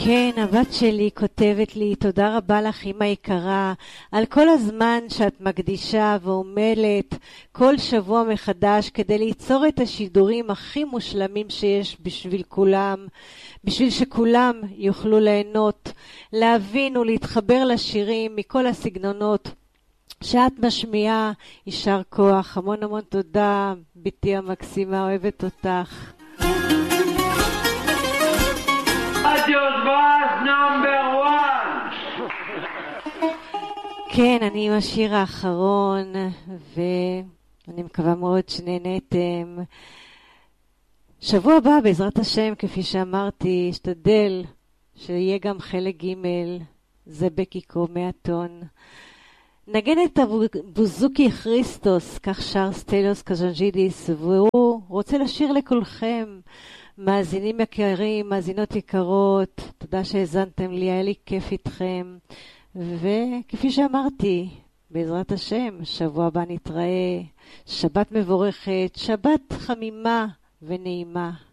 כן, הבת שלי כותבת לי, תודה רבה לך אמא יקרה, על כל הזמן שאת מקדישה ועומלת כל שבוע מחדש כדי ליצור את השידורים הכי מושלמים שיש בשביל כולם, בשביל שכולם יוכלו ליהנות, להבין ולהתחבר לשירים מכל הסגנונות שאת משמיעה. יישר כוח, המון המון תודה, ביתי המקסימה, אוהבת אותך. נאמבר 1. כן, אני עם השיר האחרון, ואני מקווה מאוד שנהנתם. שבוע הבא, בעזרת השם, כפי שאמרתי, אשתדל שיהיה גם חלק ג', זה בקיקו 100 טון. נגן את הבוזוקי כריסטוס, כך שר סטלוס קז'נג'ידיס, והוא רוצה לשיר לכולכם. מאזינים יקרים, מאזינות יקרות, תודה שהזנתם לי, היה לי כיף איתכם. וכפי שאמרתי, בעזרת השם, שבוע הבא נתראה. שבת מבורכת, שבת חמימה ונעימה.